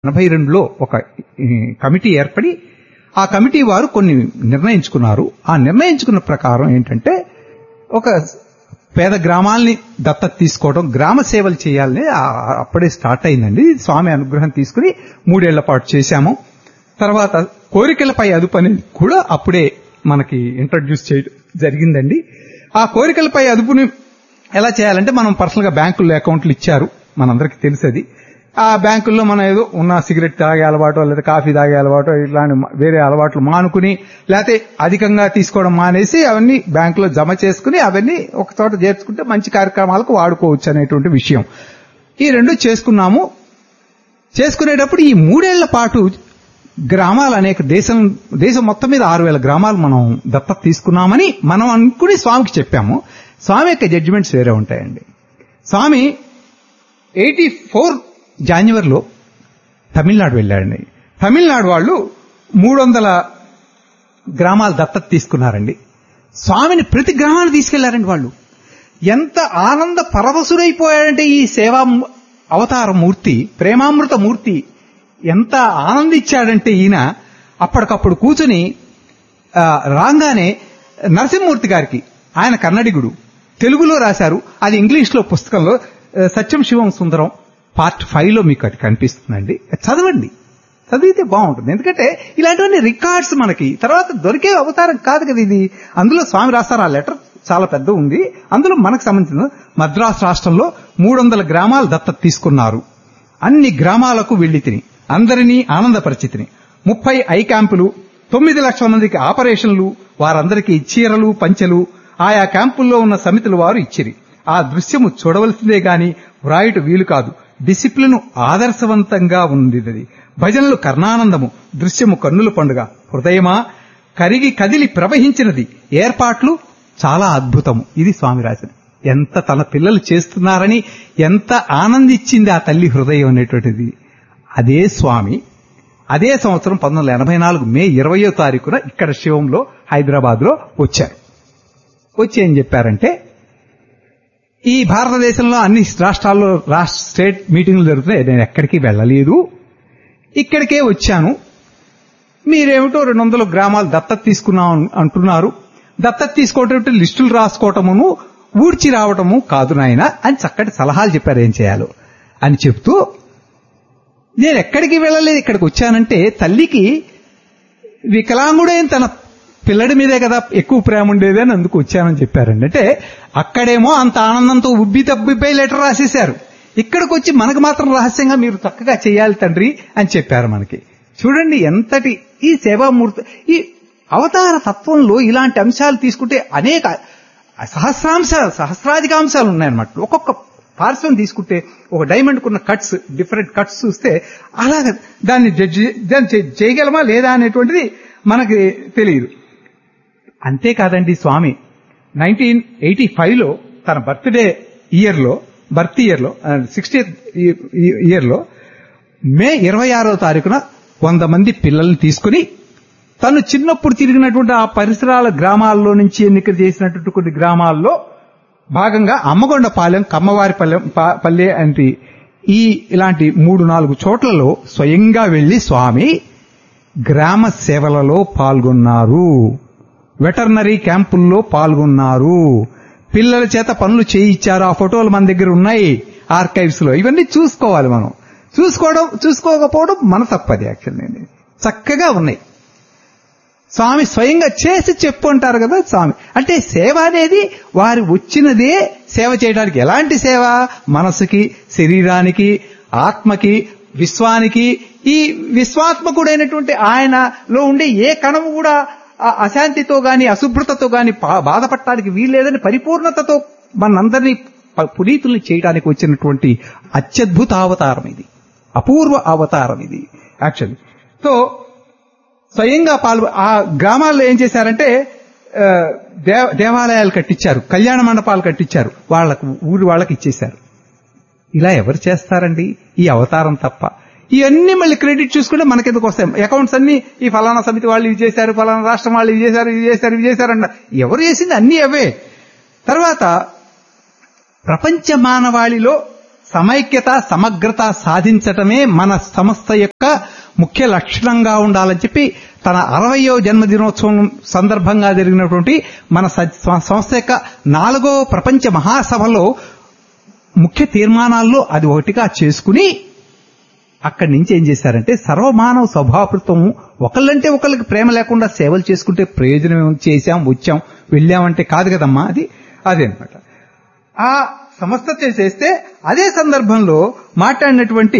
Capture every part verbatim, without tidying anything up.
ఎనభై రెండులో ఒక కమిటీ ఏర్పడి ఆ కమిటీ వారు కొన్ని నిర్ణయించుకున్నారు. ఆ నిర్ణయించుకున్న ప్రకారం ఏంటంటే ఒక పేద గ్రామాలని దత్తత తీసుకోవడం, గ్రామ సేవలు చేయాలని అప్పుడే స్టార్ట్ అయిందండి. స్వామి అనుగ్రహం తీసుకుని మూడేళ్ల పాటు చేశాము. తర్వాత కోరికలపై అదుపు అనేది కూడా అప్పుడే మనకి ఇంట్రడ్యూస్ చేయడం జరిగిందండి. ఆ కోరికలపై అదుపుని ఎలా చేయాలంటే మనం పర్సనల్ గా బ్యాంకుల్లో అకౌంట్లు ఇచ్చారు, మనందరికీ తెలుసది. ఆ బ్యాంకుల్లో మనం ఏదో ఉన్న సిగరెట్ తాగే అలవాటు లేదా కాఫీ తాగే అలవాటు ఇట్లాంటి వేరే అలవాట్లు మానుకుని లేకపోతే అధికంగా తీసుకోవడం మానేసి అవన్నీ బ్యాంకులో జమ చేసుకుని అవన్నీ ఒక చోట చేర్చుకుంటే మంచి కార్యక్రమాలకు వాడుకోవచ్చు అనేటువంటి విషయం. ఈ రెండు చేసుకున్నాము. చేసుకునేటప్పుడు ఈ మూడేళ్ల పాటు గ్రామాలు అనేక దేశం దేశం మొత్తం మీద ఆరు వేల గ్రామాలు మనం దత్తత తీసుకున్నామని మనం అనుకుని స్వామికి చెప్పాము. స్వామి యొక్క జడ్జిమెంట్స్ వేరే ఉంటాయండి. స్వామి ఎయిటీ ఫోర్ జాన్యువరిలో తమిళనాడు వెళ్ళాడండి. తమిళనాడు వాళ్ళు మూడు వందల గ్రామాలు దత్తత తీసుకున్నారండి. స్వామిని ప్రతి గ్రామాన్ని తీసుకెళ్లారండి. వాళ్ళు ఎంత ఆనంద పరవశుడైపోయాడంటే ఈ సేవా అవతార మూర్తి, ప్రేమామృత మూర్తి ఎంత ఆనందించాడంటే ఈయన అప్పటికప్పుడు కూర్చుని రాగానే నరసింహమూర్తి గారికి, ఆయన కన్నడిగుడు, తెలుగులో రాశారు, అది ఇంగ్లీష్ లో పుస్తకంలో సత్యం శివం సుందరం పార్ట్ ఫైవ్ లో మీకు అది కనిపిస్తుందండి. చదవండి, చదివితే బాగుంటుంది. ఎందుకంటే ఇలాంటివన్నీ రికార్డ్స్ మనకి తర్వాత దొరికే అవతారం కాదు కదా ఇది. అందులో స్వామి రాస్తారు, ఆ లెటర్ చాలా పెద్ద ఉంది. అందులో మనకు సంబంధించిన మద్రాసు రాష్ట్రంలో మూడు వందల గ్రామాలు దత్తత తీసుకున్నారు. అన్ని గ్రామాలకు వెళ్లి తిని అందరినీ ఆనందపరిచితిని. ముప్పై ఐ క్యాంపులు, తొమ్మిది లక్షల మందికి ఆపరేషన్లు, వారందరికీ చీరలు పంచెలు ఆయా క్యాంపుల్లో ఉన్న సమితుల వారు ఇచ్చిరి. ఆ దృశ్యము చూడవలసిందే గాని వ్రాయుట వీలు కాదు. డిసిప్లిన్ ఆదర్శవంతంగా ఉంది. భజనలు కర్ణానందము, దృశ్యము కన్నుల పండుగ. హృదయమా కరిగి కదిలి ప్రవహించినది. ఏర్పాట్లు చాలా అద్భుతము. ఇది స్వామి రాసిన. ఎంత తన పిల్లలు చేస్తున్నారని ఎంత ఆనందించింది ఆ తల్లి హృదయం అనేటువంటిది. అదే స్వామి అదే సంవత్సరం పంతొమ్మిది వందల ఎనభై నాలుగు మే ఇరవయో తారీఖున ఇక్కడ శివంలో హైదరాబాద్ లో వచ్చారు. వచ్చి ఏం చెప్పారంటే, ఈ భారతదేశంలో అన్ని రాష్ట్రాల్లో రాష్ట్ర స్టేట్ మీటింగ్లు జరుగుతున్నాయి, నేను ఎక్కడికి వెళ్ళలేదు, ఇక్కడికే వచ్చాను. మీరేమిటో రెండు వందల గ్రామాలు దత్తత తీసుకున్నాం అంటున్నారు. దత్తత తీసుకోవటం లిస్టులు రాసుకోవటమును ఊడ్చి రావటము కాదు నాయన అని చక్కటి సలహాలు చెప్పారు ఏం చేయాలో అని చెప్తూ, నేను ఎక్కడికి వెళ్ళలేదు, ఇక్కడికి వచ్చానంటే తల్లికి వికలాంగుడైన తన పిల్లడి మీదే కదా ఎక్కువ ప్రేమ ఉండేది అని అందుకు వచ్చానని చెప్పారండి. అంటే అక్కడేమో అంత ఆనందంతో ఉబ్బి తబ్బిపోయి లెటర్ రాసేశారు, ఇక్కడికి వచ్చి మనకు మాత్రం రహస్యంగా మీరు చక్కగా చేయాలి తండ్రి అని చెప్పారు మనకి. చూడండి ఎంతటి ఈ సేవామూర్తి, ఈ అవతార తత్వంలో ఇలాంటి అంశాలు తీసుకుంటే అనేక సహస్రాంశాలు సహస్రాధిక అంశాలు ఉన్నాయన్నమాట. ఒక్కొక్క పార్శ్వం తీసుకుంటే ఒక డైమండ్ కున్న కట్స్, డిఫరెంట్ కట్స్ చూస్తే అలాగే దాన్ని జడ్జి దాన్ని చేయగలమా లేదా అనేటువంటిది మనకి తెలియదు. అంతేకాదండి, స్వామి నైన్టీన్ ఎయిటీ ఫైవ్ లో తన birthday year low birth year లో సిక్స్టీ ఇయర్ లో మే ఇరవై ఆరో తారీఖున వంద మంది పిల్లల్ని తీసుకుని తను చిన్నప్పుడు తిరిగినటువంటి ఆ పరిసరాల గ్రామాల్లో నుంచి ఎన్నిక చేసినటువంటి కొన్ని గ్రామాల్లో భాగంగా అమ్మగొండపాలెం, కమ్మవారిపల్లెం పల్లె అంటే ఈ ఇలాంటి మూడు నాలుగు చోట్లలో స్వయంగా వెళ్లి స్వామి గ్రామ సేవలలో పాల్గొన్నారు. వెటర్నరీ క్యాంపుల్లో పాల్గొన్నారు. పిల్లల చేత పనులు చేయించారు. ఆ ఫోటోలు మన దగ్గర ఉన్నాయి ఆర్కైవ్స్ లో. ఇవన్నీ చూసుకోవాలి మనం. చూసుకోవడం చూసుకోకపోవడం మన తప్పది. యాక్చువల్లీ చక్కగా ఉన్నాయి. స్వామి స్వయంగా చేసి చెప్పు అంటారు కదా స్వామి. అంటే సేవ అనేది వారు వచ్చినదే సేవ చేయడానికి. ఎలాంటి సేవ? మనసుకి, శరీరానికి, ఆత్మకి, విశ్వానికి. ఈ విశ్వాత్మకుడైనటువంటి ఆయనలో ఉండే ఏ కణము కూడా అశాంతితో గాని అశుభ్రతతో గాని బాధపడటానికి వీల్లేదని పరిపూర్ణతతో మనందరినీ పునీతుల్ని చేయడానికి వచ్చినటువంటి అత్యద్భుత అవతారం ఇది, అపూర్వ అవతారం ఇది యాక్చువల్లీ. సో స్వయంగా పాల్గొ ఆ గ్రామాల్లో ఏం చేశారంటే దేవాలయాలు కట్టించారు, కళ్యాణ మండపాలు కట్టించారు, వాళ్ళకు ఊరి వాళ్ళకి ఇచ్చేశారు. ఇలా ఎవరు చేస్తారండి? ఈ అవతారం తప్ప. ఇవన్నీ మళ్ళీ క్రెడిట్ చూసుకుంటే మనకెందుకు వస్తాయి? అకౌంట్స్ అన్ని ఈ ఫలానా సమితి వాళ్ళు ఇవి చేశారు, ఫలానా రాష్ట్రం వాళ్ళు ఇవి చేశారు, ఇవి చేశారు, ఇవి చేశారన్న ఎవరు చేసింది అన్ని అవే. తర్వాత ప్రపంచ మానవాళిలో సమైక్యత సమగ్రత సాధించటమే మన సంస్థ యొక్క ముఖ్య లక్షణంగా ఉండాలని చెప్పి తన అరవయో జన్మదినోత్సవం సందర్భంగా జరిగినటువంటి మన సంస్థ యొక్క నాలుగో ప్రపంచ మహాసభలో ముఖ్య తీర్మానాల్లో అది ఒకటిగా చేసుకుని అక్కడి నుంచి ఏం చేశారంటే సర్వమానవ స్వభావృతం ఒకళ్ళంటే ఒకళ్ళకి ప్రేమ లేకుండా సేవలు చేసుకుంటే ప్రయోజనం చేశాం వచ్చాం వెళ్ళామంటే కాదు కదమ్మా అది అదే అనమాట. ఆ సంస్థ చేసేస్తే అదే సందర్భంలో మాట్లాడినటువంటి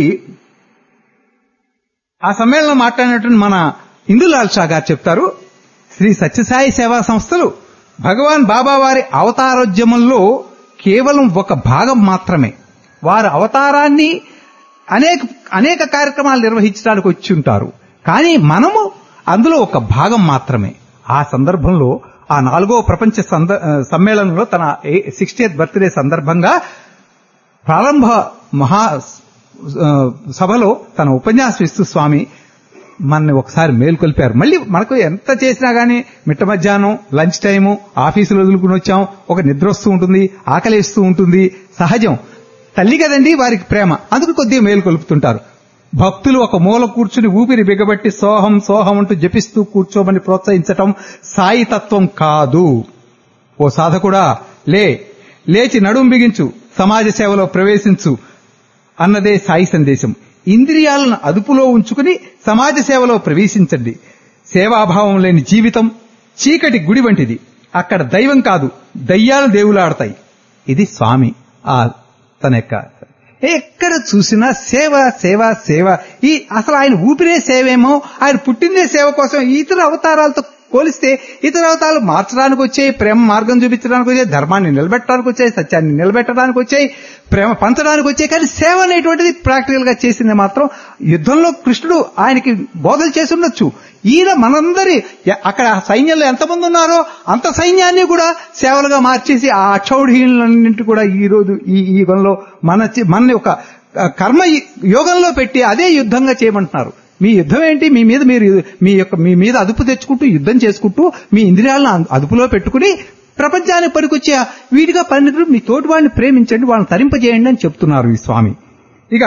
ఆ సమ్మేళనం మాట్లాడినటువంటి మన ఇందులాల్ షా గారు చెప్తారు, శ్రీ సత్యసాయి సేవా సంస్థలు భగవాన్ బాబా వారి అవతారోద్యమంలో కేవలం ఒక భాగం మాత్రమే. వారు అవతారాన్ని అనేక అనేక కార్యక్రమాలు నిర్వహించడానికి వచ్చి ఉంటారు, కానీ మనము అందులో ఒక భాగం మాత్రమే. ఆ సందర్భంలో ఆ నాలుగో ప్రపంచ సమ్మేళనంలో తన సిక్స్టీయత్ బర్త్డే సందర్భంగా ప్రారంభ మహా సభలో తన ఉపన్యాసం ఇస్తూ స్వామి మనని ఒకసారి మేలుకొల్పారు. మళ్ళీ మనకు ఎంత చేసినా గానీ మిట్ట మధ్యాహ్నం లంచ్ టైము ఆఫీసులో వదులుకుని వచ్చాం, ఒక నిద్ర వస్తూ ఉంటుంది, ఆకలిస్తూ ఉంటుంది, సహజం. తల్లి కదండి వారికి ప్రేమ, అందుకు కొద్దిగా మేలుకొల్పుతుంటారు. భక్తులు ఒక మూల కూర్చుని ఊపిరి బిగబట్టి సోహం సోహం అంటూ జపిస్తూ కూర్చోమని ప్రోత్సహించటం సాయి తత్వం కాదు. ఓ సాధకుడా లే, లేచి నడుం బిగించు, సమాజ సేవలో ప్రవేశించు అన్నదే సాయి సందేశం. ఇంద్రియాలను అదుపులో ఉంచుకుని సమాజ సేవలో ప్రవేశించండి. సేవాభావం లేని జీవితం చీకటి గుడి వంటిది, అక్కడ దైవం కాదు దయ్యాలు దేవులాడతాయి. ఇది స్వామి ఆ తన యొక్క ఎక్కడ చూసినా సేవ సేవ సేవ. ఈ అసలు ఆయన ఊపిరే సేవేమో, ఆయన పుట్టిందే సేవ కోసం. ఇతర అవతారాలతో పోలిస్తే ఇతర అవతారాలు మార్చడానికి వచ్చాయి, ప్రేమ మార్గం చూపించడానికి వచ్చాయి, ధర్మాన్ని నిలబెట్టడానికి వచ్చాయి, సత్యాన్ని నిలబెట్టడానికి వచ్చాయి, ప్రేమ పంచడానికి వచ్చాయి. కానీ సేవ అనేటువంటిది ప్రాక్టికల్ గా చేసింది మాత్రం యుద్ధంలో కృష్ణుడు ఆయనకి బోధలు చేసి ఉండొచ్చు. ఈయన మనందరి అక్కడ సైన్యంలో ఎంతమంది ఉన్నారో అంత సైన్యాన్ని కూడా సేవలుగా మార్చేసి ఆ అక్షౌఢీలన్నింటి కూడా ఈ రోజు ఈ యుగంలో మన మనని ఒక కర్మ యోగంలో పెట్టి అదే యుద్ధంగా చేయమంటున్నారు. మీ యుద్ధం ఏంటి? మీ మీద మీరు మీ యొక్క మీ మీద అదుపు తెచ్చుకుంటూ యుద్ధం చేసుకుంటూ మీ ఇంద్రియాలను అదుపులో పెట్టుకుని ప్రపంచానికి పనికొచ్చే వీటిగా పనిరు మీ తోటి వాడిని ప్రేమించండి, వాళ్ళని తరింపజేయండి అని చెప్తున్నారు ఈ స్వామి. ఇక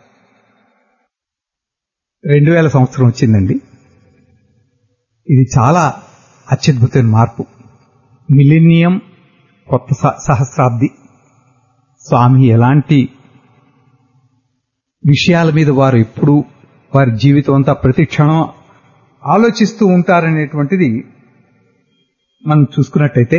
రెండు వేల సంవత్సరం వచ్చిందండి. ఇది చాలా అత్యద్భుతమైన మార్పు. మిలీనియం, కొత్త సహస్రాబ్ది. స్వామి ఎలాంటి విషయాల మీద వారు ఎప్పుడు వారి జీవితం అంతా ప్రతి క్షణం ఆలోచిస్తూ ఉంటారనేటువంటిది మనం చూసుకున్నట్టయితే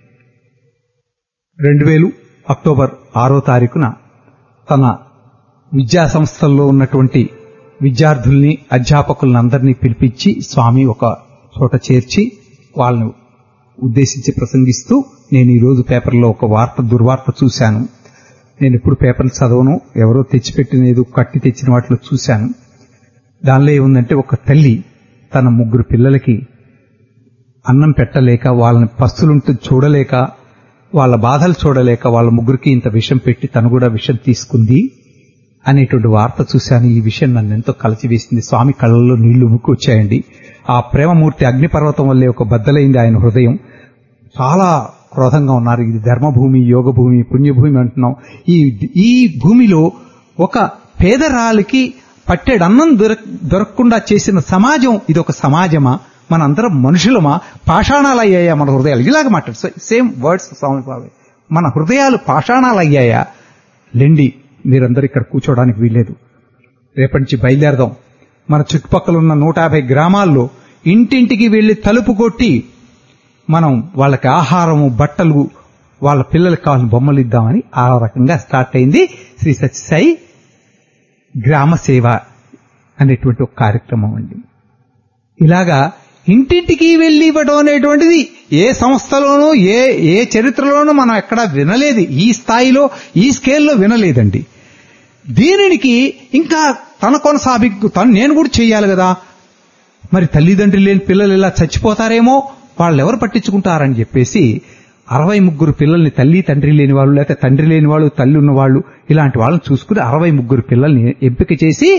రెండు వేలు అక్టోబర్ ఆరో తారీఖున తన విద్యా సంస్థల్లో ఉన్నటువంటి విద్యార్థుల్ని అధ్యాపకులను అందరినీ పిలిపించి స్వామి ఒక చోట చేర్చి వాళ్ళను ఉద్దేశించి ప్రసంగిస్తూ, నేను ఈరోజు పేపర్లో ఒక వార్త దుర్వార్త చూశాను. నేను ఎప్పుడు పేపర్లు చదవను, ఎవరో తెచ్చిపెట్టినది కట్టి తెచ్చిన వాటిలో చూశాను. దానిలో ఏముందంటే ఒక తల్లి తన ముగ్గురు పిల్లలకి అన్నం పెట్టలేక, వాళ్ళని పస్తులుంటూ చూడలేక, వాళ్ళ బాధలు చూడలేక వాళ్ళ ముగ్గురికి ఇంత విషం పెట్టి తను కూడా విషం తీసుకుంది అనేటువంటి వార్త చూశాను. ఈ విషయం నన్ను ఎంతో కలచివేసింది. స్వామి కళ్ళల్లో నీళ్లు ఉబుక్కు వచ్చాయండి. ఆ ప్రేమమూర్తి అగ్నిపర్వతం వల్లే ఒక బద్దలైంది ఆయన హృదయం. చాలా క్రోధంగా ఉన్నారు. ఇది ధర్మభూమి, యోగభూమి, పుణ్యభూమి అంటున్నాం. ఈ ఈ భూమిలో ఒక పేదరాలికి పట్టెడన్నం దొర దొరకకుండా చేసిన సమాజం ఇది ఒక సమాజమా? మనందరం మనుషులమా? పాషాణాలు అయ్యాయా మన హృదయాలు? ఇలాగ మాట్లాడు సేమ్ వర్డ్స్ స్వామి బాబు. మన హృదయాలు పాషాణాలు అయ్యాయా? లెండి, మీరందరూ ఇక్కడ కూర్చోవడానికి వీల్లేదు. రేపటి నుంచి బయలుదేరదాం. మన చుట్టుపక్కల ఉన్న నూట యాభై గ్రామాల్లో ఇంటింటికి వెళ్లి తలుపు కొట్టి మనం వాళ్ళకి ఆహారము, బట్టలు, వాళ్ళ పిల్లలకి కావాలని బొమ్మలు ఇద్దామని ఆ రకంగా స్టార్ట్ అయింది శ్రీ సత్యసాయి గ్రామ సేవ అనేటువంటి ఒక కార్యక్రమం అండి. ఇలాగా ఇంటింటికి వెళ్లి ఇవ్వడం అనేటువంటిది ఏ సంస్థలోనూ ఏ ఏ చరిత్రలోనూ మనం ఎక్కడా వినలేదు. ఈ స్థాయిలో ఈ స్కేల్లో వినలేదండి. దీనికి ఇంకా తన కొనసాగింపు తను నేను కూడా చెయ్యాలి కదా. మరి తల్లిదండ్రులు లేని పిల్లలు ఇలా చచ్చిపోతారేమో, వాళ్ళు ఎవరు పట్టించుకుంటారని చెప్పేసి అరవై ముగ్గురు పిల్లల్ని, తల్లి తండ్రి లేని వాళ్ళు, లేకపోతే తండ్రి లేని వాళ్ళు, తల్లి ఉన్నవాళ్ళు, ఇలాంటి వాళ్ళని చూసుకుని అరవై ముగ్గురు పిల్లల్ని ఎంపిక చేసి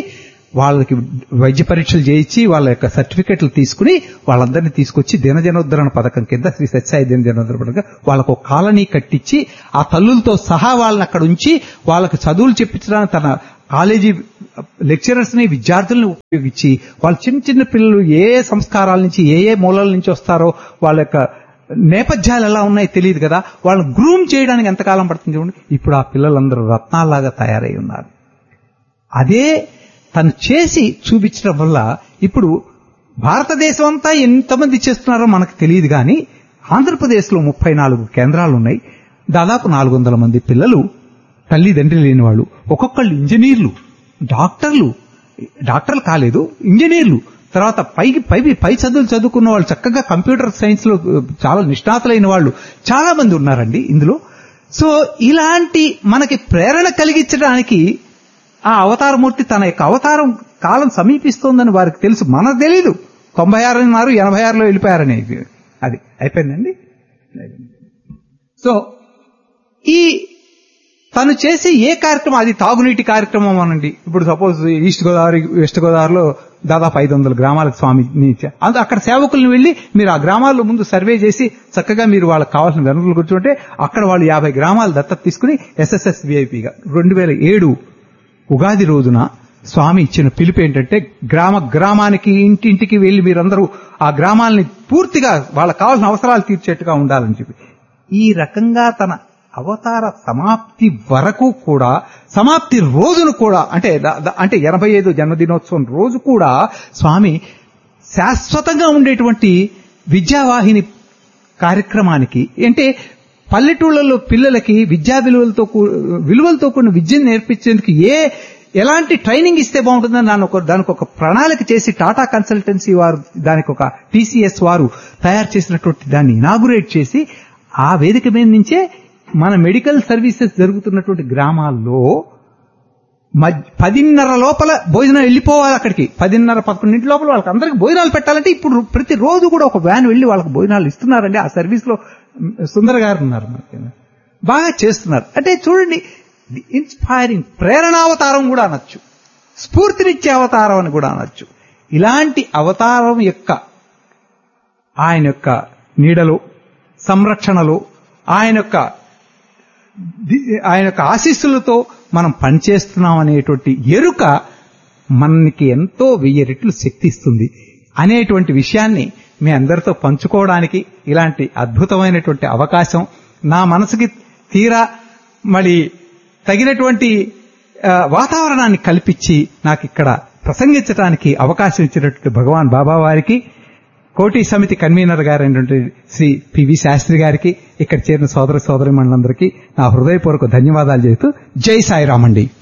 వాళ్ళకి వైద్య పరీక్షలు చేయించి వాళ్ళ యొక్క సర్టిఫికెట్లు తీసుకుని వాళ్ళందరినీ తీసుకొచ్చి దినజనోద్ధరణ పథకం కింద శ్రీ సత్యసాయి దినజనోద్ధరణ పథకం వాళ్ళకు ఒక కాలనీ కట్టించి ఆ తల్లులతో సహా వాళ్ళని అక్కడ ఉంచి వాళ్ళకి చదువులు చెప్పించడానికి తన కాలేజీ లెక్చరర్స్ ని విద్యార్థుల్ని ఉపయోగించి వాళ్ళ చిన్న చిన్న పిల్లలు ఏ ఏ సంస్కారాల నుంచి ఏ ఏ మూలాల నుంచి వస్తారో వాళ్ళ యొక్క నేపథ్యాలు ఎలా ఉన్నాయో తెలియదు కదా, వాళ్ళని గ్రూమ్ చేయడానికి ఎంతకాలం పడుతుంది చూడండి. ఇప్పుడు ఆ పిల్లలందరూ రత్నాల్లాగా తయారై ఉన్నారు. అదే తను చేసి చూపించడం వల్ల ఇప్పుడు భారతదేశం అంతా ఎంతమంది చేస్తున్నారో మనకు తెలియదు కానీ ఆంధ్రప్రదేశ్లో ముప్పై నాలుగు కేంద్రాలు ఉన్నాయి. దాదాపు నాలుగు వందల మంది పిల్లలు తల్లిదండ్రి లేని వాళ్ళు, ఒక్కొక్కళ్ళు ఇంజనీర్లు, డాక్టర్లు, డాక్టర్లు కాలేదు ఇంజనీర్లు, తర్వాత పైకి పై పై చదువులు చదువుకున్న వాళ్ళు, చక్కగా కంప్యూటర్ సైన్స్ లో చాలా నిష్ణాతులైన వాళ్ళు చాలా మంది ఉన్నారండి ఇందులో. సో ఇలాంటి మనకి ప్రేరణ కలిగించడానికి ఆ అవతారమూర్తి తన యొక్క అవతారం కాలం సమీపిస్తోందని వారికి తెలుసు, మనకు తెలీదు. తొంభై ఆరు అన్నారు, ఎనభై ఆరులో వెళ్ళిపోయారని అది అయిపోయిందండి. సో ఈ తను చేసే ఏ కార్యక్రమం, అది తాగునీటి కార్యక్రమం అనండి. ఇప్పుడు సపోజ్ ఈస్ట్ గోదావరి వెస్ట్ గోదావరిలో దాదాపు ఐదు వందల గ్రామాలకు స్వామి అక్కడ సేవకులను వెళ్లి మీరు ఆ గ్రామాల్లో ముందు సర్వే చేసి చక్కగా మీరు వాళ్ళకి కావాల్సిన వనరులు కూర్చుంటే అక్కడ వాళ్ళు యాభై గ్రామాలు దత్తత తీసుకుని ఎస్ఎస్ఎస్ విఐపిగా రెండు వేల ఏడు ఉగాది రోజున స్వామి ఇచ్చిన పిలుపు ఏంటంటే గ్రామ గ్రామానికి ఇంటింటికి వెళ్లి మీరందరూ ఆ గ్రామాలని పూర్తిగా వాళ్ళకి కావాల్సిన అవసరాలు తీర్చేట్టుగా ఉండాలని చెప్పి ఈ రకంగా తన అవతార సమాప్తి వరకు కూడా, సమాప్తి రోజును కూడా అంటే అంటే ఎనభై ఐదు జన్మదినోత్సవం రోజు కూడా స్వామి శాశ్వతంగా ఉండేటువంటి విద్యావాహిని కార్యక్రమానికి, అంటే పల్లెటూళ్లలో పిల్లలకి విద్యా విలువలతో విలువలతో కూడిన విద్యను నేర్పించేందుకు ఏ ఎలాంటి ట్రైనింగ్ ఇస్తే బాగుంటుందని దాని ఒక దానికి ఒక ప్రణాళిక చేసి టాటా కన్సల్టెన్సీ వారు దానికి ఒక టీసీఎస్ వారు తయారు చేసినటువంటి దాన్ని ఇనాగురేట్ చేసి ఆ వేదిక మీద నుంచే మన మెడికల్ సర్వీసెస్ జరుగుతున్నటువంటి గ్రామాల్లో పదిన్నర లోపల భోజనం వెళ్ళిపోవాలి. అక్కడికి పదిన్నర పదకొండింటి లోపల వాళ్ళకి అందరికి భోజనాలు పెట్టాలంటే ఇప్పుడు ప్రతి రోజు కూడా ఒక వ్యాన్ వెళ్లి వాళ్ళకి భోజనాలు ఇస్తున్నారండి. ఆ సర్వీస్ లో సుందర్ గారు ఉన్నారు, బాగా చేస్తున్నారు. అంటే చూడండి, ది ఇన్స్పైరింగ్ ప్రేరణావతారం కూడా అనొచ్చు, స్ఫూర్తినిచ్చే అవతారం అని కూడా అనొచ్చు. ఇలాంటి అవతారం యొక్క ఆయన యొక్క నీడలో, సంరక్షణలో, ఆయన యొక్క ఆయన యొక్క ఆశీస్సులతో మనం పనిచేస్తున్నాం అనేటువంటి ఎరుక మనకి ఎంతో వెయ్యి రెట్లు శక్తి ఇస్తుంది అనేటువంటి విషయాన్ని మీ అందరితో పంచుకోవడానికి ఇలాంటి అద్భుతమైనటువంటి అవకాశం నా మనసుకి తీరా మరి తగినటువంటి వాతావరణాన్ని కల్పించి నాకు ఇక్కడ ప్రసంగించడానికి అవకాశం ఇచ్చినటువంటి భగవాన్ బాబా వారికి, కోటి సమితి కన్వీనర్ గారైనటువంటి శ్రీ పివి శాస్త్రి గారికి, ఇక్కడ చేరిన సోదర సోదరి మండలందరికీ నా హృదయపూర్వక ధన్యవాదాలు చేస్తూ జై సాయిరామ్ అండి.